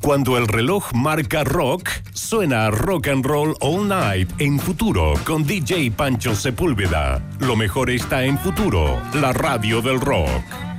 Cuando el reloj marca rock, suena Rock and Roll All Night en Futuro con DJ Pancho Sepúlveda. Lo mejor está en Futuro, la radio del rock.